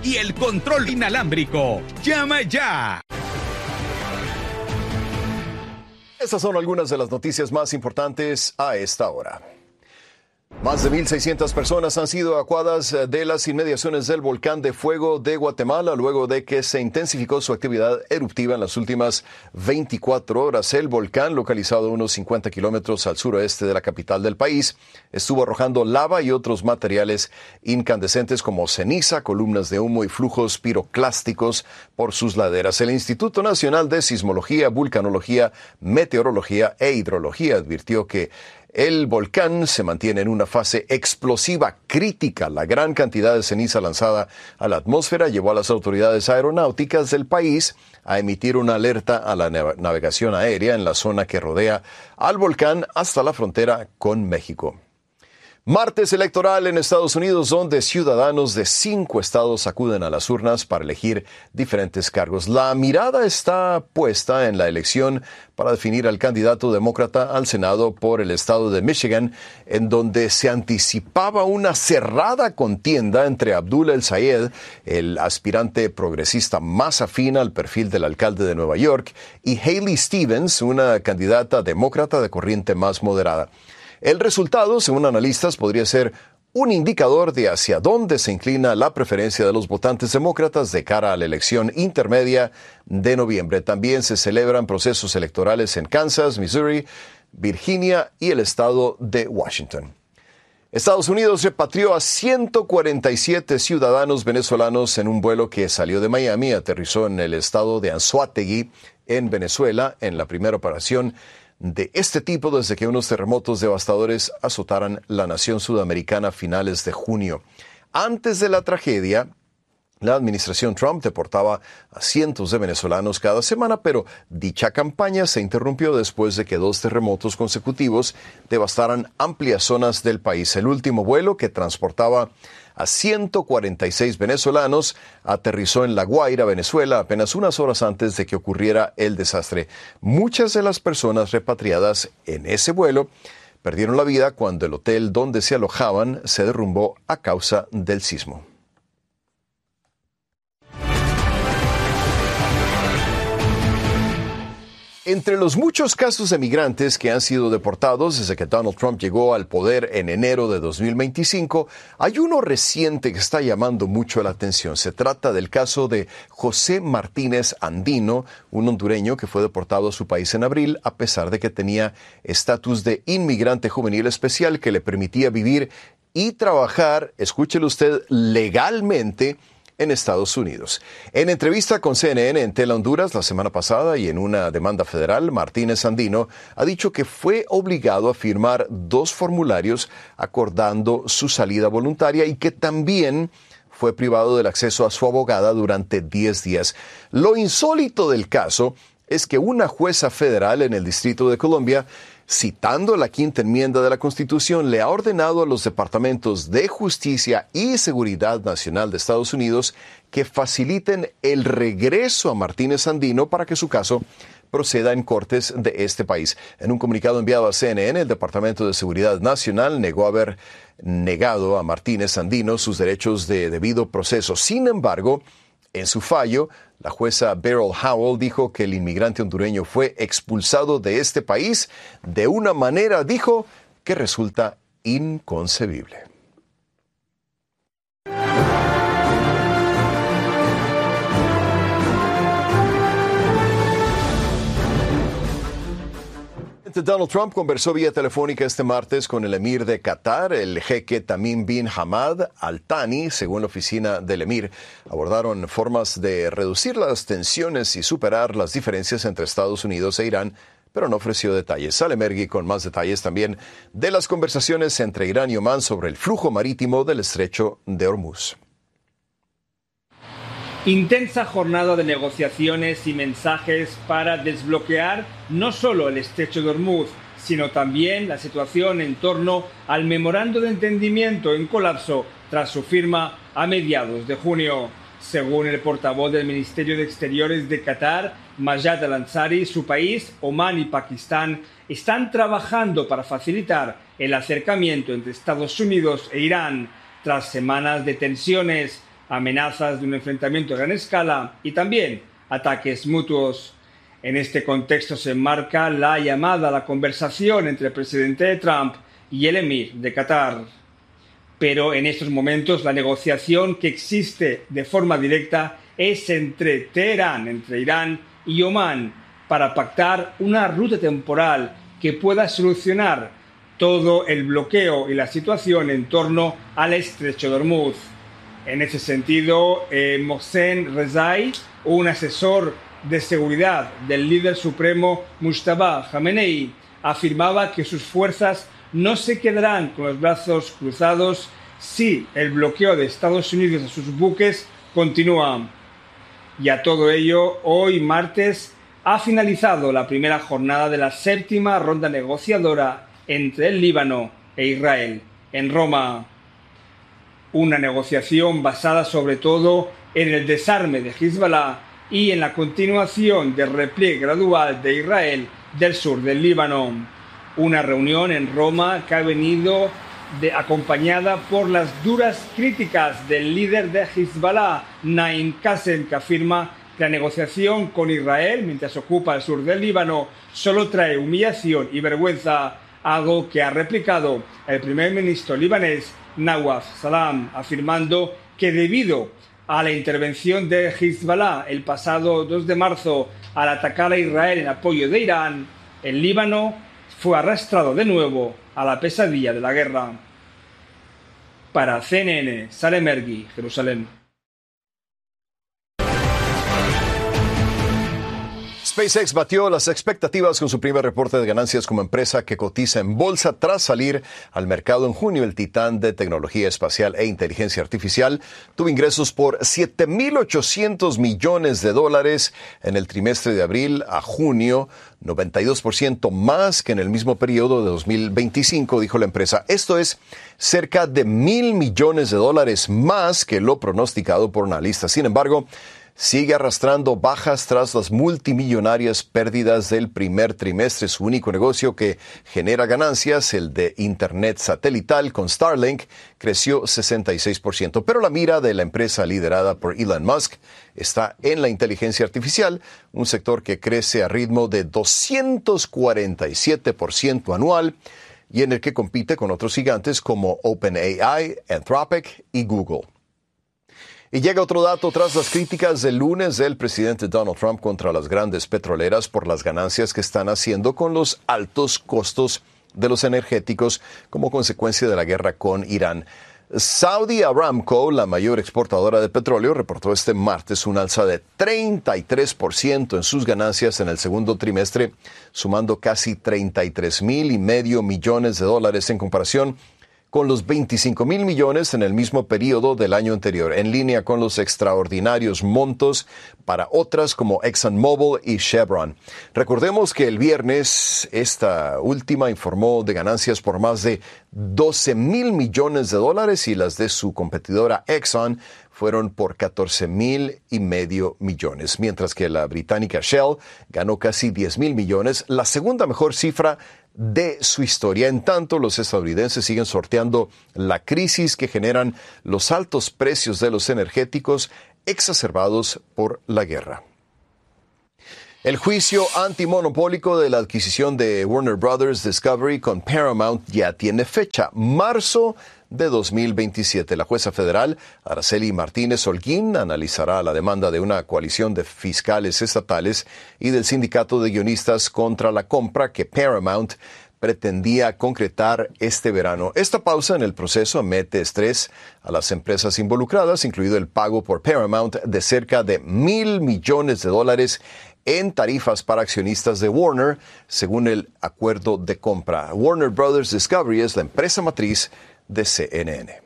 y el control inalámbrico. ¡Llama ya! Estas son algunas de las noticias más importantes a esta hora. Más de 1,600 personas han sido evacuadas de las inmediaciones del volcán de fuego de Guatemala luego de que se intensificó su actividad eruptiva en las últimas 24 horas. El volcán, localizado a unos 50 kilómetros al suroeste de la capital del país, estuvo arrojando lava y otros materiales incandescentes como ceniza, columnas de humo y flujos piroclásticos por sus laderas. El Instituto Nacional de Sismología, Vulcanología, Meteorología e Hidrología advirtió que el volcán se mantiene en una fase explosiva crítica. La gran cantidad de ceniza lanzada a la atmósfera llevó a las autoridades aeronáuticas del país a emitir una alerta a la navegación aérea en la zona que rodea al volcán hasta la frontera con México. Martes electoral en Estados Unidos, donde ciudadanos de 5 estados acuden a las urnas para elegir diferentes cargos. La mirada está puesta en la elección para definir al candidato demócrata al Senado por el estado de Michigan, en donde se anticipaba una cerrada contienda entre Abdul El-Sayed, el aspirante progresista más afín al perfil del alcalde de Nueva York, y Haley Stevens, una candidata demócrata de corriente más moderada. El resultado, según analistas, podría ser un indicador de hacia dónde se inclina la preferencia de los votantes demócratas de cara a la elección intermedia de noviembre. También se celebran procesos electorales en Kansas, Missouri, Virginia y el estado de Washington. Estados Unidos repatrió a 147 ciudadanos venezolanos en un vuelo que salió de Miami y aterrizó en el estado de Anzoátegui, en Venezuela, en la primera operación de este tipo desde que unos terremotos devastadores azotaran la nación sudamericana a finales de junio. Antes de la tragedia, la administración Trump deportaba a cientos de venezolanos cada semana, pero dicha campaña se interrumpió después de que 2 terremotos consecutivos devastaran amplias zonas del país. El último vuelo, que transportaba a 146 venezolanos, aterrizó en La Guaira, Venezuela, apenas unas horas antes de que ocurriera el desastre. Muchas de las personas repatriadas en ese vuelo perdieron la vida cuando el hotel donde se alojaban se derrumbó a causa del sismo. Entre los muchos casos de migrantes que han sido deportados desde que Donald Trump llegó al poder en enero de 2025, hay uno reciente que está llamando mucho la atención. Se trata del caso de José Martínez Andino, un hondureño que fue deportado a su país en abril a pesar de que tenía estatus de inmigrante juvenil especial que le permitía vivir y trabajar, escúchelo usted, legalmente en Estados Unidos. En entrevista con CNN en Tele Honduras la semana pasada y en una demanda federal, Martínez Andino ha dicho que fue obligado a firmar 2 formularios acordando su salida voluntaria y que también fue privado del acceso a su abogada durante 10 días. Lo insólito del caso es que una jueza federal en el Distrito de Columbia, citando la Quinta Enmienda de la Constitución, le ha ordenado a los departamentos de Justicia y Seguridad Nacional de Estados Unidos que faciliten el regreso a Martínez Andino para que su caso proceda en cortes de este país. En un comunicado enviado a CNN, el Departamento de Seguridad Nacional negó haber negado a Martínez Andino sus derechos de debido proceso. Sin embargo, en su fallo, la jueza Beryl Howell dijo que el inmigrante hondureño fue expulsado de este país de una manera, dijo, que resulta inconcebible. Donald Trump conversó vía telefónica este martes con el emir de Qatar, el jeque Tamim bin Hamad Al Thani. Según la oficina del emir, abordaron formas de reducir las tensiones y superar las diferencias entre Estados Unidos e Irán, pero no ofreció detalles. Sale Mergui con más detalles también de las conversaciones entre Irán y Omán sobre el flujo marítimo del estrecho de Hormuz. Intensa jornada de negociaciones y mensajes para desbloquear no solo el estrecho de Hormuz, sino también la situación en torno al memorando de entendimiento en colapso tras su firma a mediados de junio. Según el portavoz del Ministerio de Exteriores de Qatar, Majed Al-Ansari, su país, Omán y Pakistán están trabajando para facilitar el acercamiento entre Estados Unidos e Irán. Tras semanas de tensiones, amenazas de un enfrentamiento a gran escala y también ataques mutuos. En este contexto se enmarca la llamada a la conversación entre el presidente Trump y el emir de Qatar. Pero en estos momentos la negociación que existe de forma directa es entre Teherán, entre Irán y Omán, para pactar una ruta temporal que pueda solucionar todo el bloqueo y la situación en torno al estrecho de Hormuz. En ese sentido, Mohsen Rezai, un asesor de seguridad del líder supremo Mujtaba Khamenei, afirmaba que sus fuerzas no se quedarán con los brazos cruzados si el bloqueo de Estados Unidos a sus buques continúa. Y a todo ello, hoy martes ha finalizado la primera jornada de la 7ª ronda negociadora entre el Líbano e Israel en Roma. Una negociación basada sobre todo en el desarme de Hezbollah y en la continuación del repliegue gradual de Israel del sur del Líbano. Una reunión en Roma que ha venido acompañada por las duras críticas del líder de Hezbollah, Naim Qassem, que afirma que la negociación con Israel, mientras ocupa el sur del Líbano, solo trae humillación y vergüenza, algo que ha replicado el primer ministro libanés Nawaf Salam, afirmando que debido a la intervención de Hezbollah el pasado 2 de marzo al atacar a Israel en apoyo de Irán, el Líbano fue arrastrado de nuevo a la pesadilla de la guerra. Para CNN, Salem Ergi, Jerusalén. SpaceX batió las expectativas con su primer reporte de ganancias como empresa que cotiza en bolsa tras salir al mercado en junio. El titán de tecnología espacial e inteligencia artificial tuvo ingresos por $7,800 millones en el trimestre de abril a junio, 92% más que en el mismo periodo de 2025, dijo la empresa. Esto es cerca de $1,000 millones más que lo pronosticado por analistas. Sin embargo, sigue arrastrando bajas tras las multimillonarias pérdidas del primer trimestre. Su único negocio que genera ganancias, el de Internet satelital con Starlink, creció 66%. Pero la mira de la empresa liderada por Elon Musk está en la inteligencia artificial, un sector que crece a ritmo de 247% anual y en el que compite con otros gigantes como OpenAI, Anthropic y Google. Y llega otro dato tras las críticas del lunes del presidente Donald Trump contra las grandes petroleras por las ganancias que están haciendo con los altos costos de los energéticos como consecuencia de la guerra con Irán. Saudi Aramco, la mayor exportadora de petróleo, reportó este martes un alza de 33% en sus ganancias en el segundo trimestre, sumando casi $33,500 millones en comparación con los $25,000 millones en el mismo periodo del año anterior, en línea con los extraordinarios montos para otras como ExxonMobil y Chevron. Recordemos que el viernes esta última informó de ganancias por más de $12,000 millones y las de su competidora Exxon fueron por $14,500 millones, mientras que la británica Shell ganó casi $10,000 millones, la segunda mejor cifra de su historia. En tanto, los estadounidenses siguen sorteando la crisis que generan los altos precios de los energéticos exacerbados por la guerra. El juicio antimonopólico de la adquisición de Warner Brothers Discovery con Paramount ya tiene fecha, marzo de 2027. La jueza federal Araceli Martínez Holguín analizará la demanda de una coalición de fiscales estatales y del sindicato de guionistas contra la compra que Paramount pretendía concretar este verano. Esta pausa en el proceso mete estrés a las empresas involucradas, incluido el pago por Paramount de cerca de $1,000 millones en tarifas para accionistas de Warner, según el acuerdo de compra. Warner Brothers Discovery es la empresa matriz de CNN.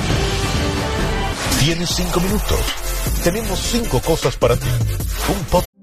Tienes 5 minutos. Tenemos 5 cosas para ti. Un